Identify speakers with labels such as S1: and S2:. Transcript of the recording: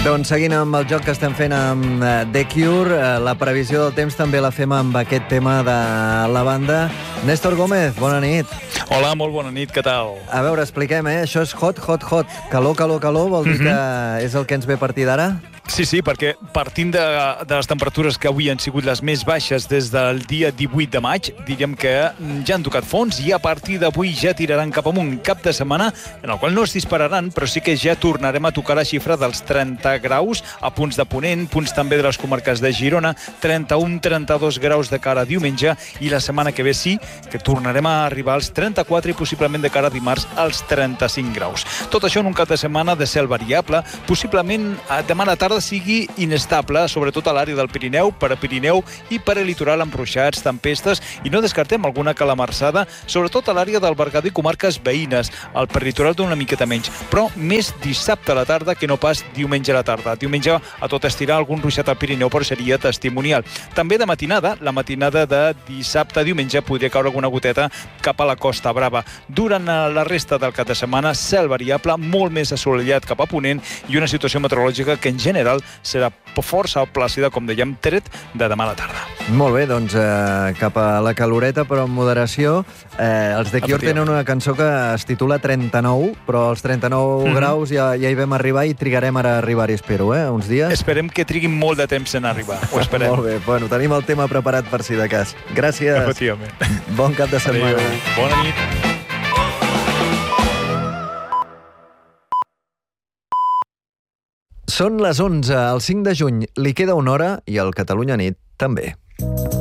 S1: Doncs seguint amb el joc que estem fent amb The Cure, la previsió del temps també la fem amb aquest tema de la banda. Néstor Gómez, bona nit.
S2: Hola, molt bona nit, què tal?
S1: A veure, expliquem, Això és hot, hot, hot. Calor, calor, calor, vol dir que és el que ens ve a partir d'ara?
S2: Sí, perquè partint de les temperatures que avui han sigut les més baixes des del dia 18 de maig, diríem que ja han tocat fons i a partir d'avui ja tiraran cap amunt cap de setmana, en el qual no es dispararan, però sí que ja tornarem a tocar la xifra dels 30 graus a punts de Ponent, punts també de les comarques de Girona, 31-32 graus de cara a diumenge, i la setmana que ve sí que tornarem a arribar als 34 i possiblement de cara a dimarts als 35 graus. Tot això en un cap de setmana de cel variable, possiblement demà a la tarda sigui inestable, sobretot a l'àrea del Pirineu, per a Pirineu i per a litoral amb ruixats, tempestes, i no descartem alguna calamarsada, sobretot a l'àrea del Berguedà i comarques veïnes. Al peritoral d'una miqueta menys, però més dissabte a la tarda que no pas diumenge a la tarda. Diumenge a tot estirar algun ruixat al Pirineu, però seria testimonial. També de matinada, la matinada de dissabte a diumenge podria caure alguna goteta cap a la Costa Brava. Durant la resta del cap de setmana, cel variable, molt més assolellat cap a Ponent i una situació meteorològica que en general serà força plàcida, com dèiem, tret de demà a la tarda.
S1: Molt bé, doncs cap a la caloreta, però amb moderació. Els The Cure tenen una cançó que es titula 39, però els 39 graus ja hi vam arribar i trigarem ara a arribar-hi, espero, uns dies.
S2: Esperem que triguin molt de temps en arribar. Ho esperem.
S1: Molt bé, bueno, tenim el tema preparat per si de cas. Gràcies.
S2: Efectivament.
S1: Bon cap de setmana.
S2: Adéu. Bona nit.
S1: Són les 11, el 5 de juny. Li queda una hora i el Catalunya Nit també.